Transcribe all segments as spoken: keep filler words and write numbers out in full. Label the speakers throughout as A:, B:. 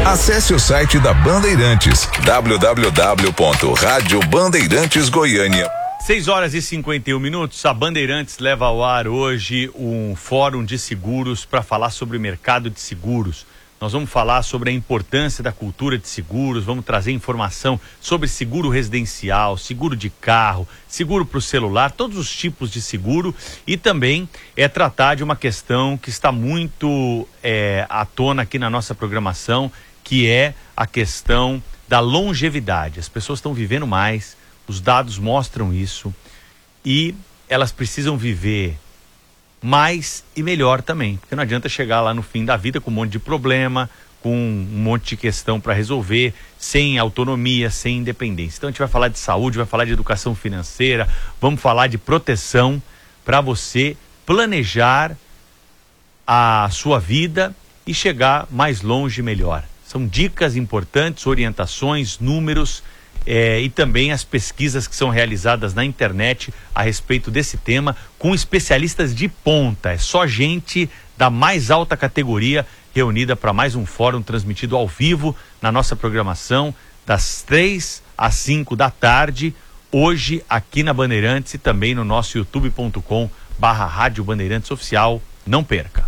A: Acesse o site da Bandeirantes, w w w ponto rádio bandeirantes goiânia.
B: seis horas e cinquenta e um minutos, a Bandeirantes leva ao ar hoje um fórum de seguros para falar sobre o mercado de seguros. Nós vamos falar sobre a importância da cultura de seguros, vamos trazer informação sobre seguro residencial, seguro de carro, seguro para o celular, todos os tipos de seguro, e também é tratar de uma questão que está muito é, à tona aqui na nossa programação, que é a questão da longevidade. As pessoas estão vivendo mais, os dados mostram isso, e elas precisam viver mais e melhor também, porque não adianta chegar lá no fim da vida com um monte de problema, com um monte de questão para resolver, sem autonomia, sem independência. Então a gente vai falar de saúde, vai falar de educação financeira, vamos falar de proteção para você planejar a sua vida e chegar mais longe e melhor. São dicas importantes, orientações, números, É, e também as pesquisas que são realizadas na internet a respeito desse tema, com especialistas de ponta. É só gente da mais alta categoria reunida para mais um fórum transmitido ao vivo na nossa programação, das três às cinco da tarde, hoje aqui na Bandeirantes e também no nosso youtube ponto com barra Rádio Bandeirantes Oficial. Não perca!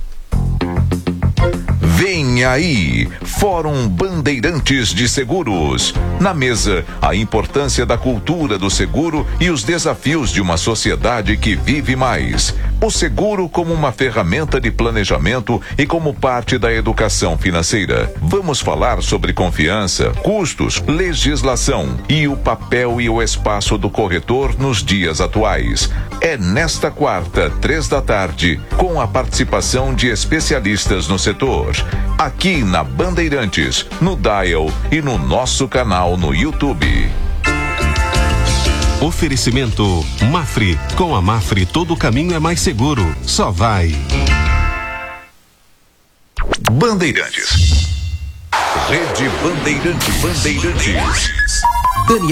A: Vem aí, Fórum Bandeirantes de Seguros. Na mesa, a importância da cultura do seguro e os desafios de uma sociedade que vive mais. O seguro como uma ferramenta de planejamento e como parte da educação financeira. Vamos falar sobre confiança, custos, legislação e o papel e o espaço do corretor nos dias atuais. É nesta quarta, três da tarde, com a participação de especialistas no setor. Aqui na Bandeirantes, no Dial e no nosso canal no YouTube.
C: Oferecimento Mafre. Com a Mafre todo o caminho é mais seguro. Só vai.
A: Bandeirantes. Rede Bandeirantes. Bandeirantes. Daniel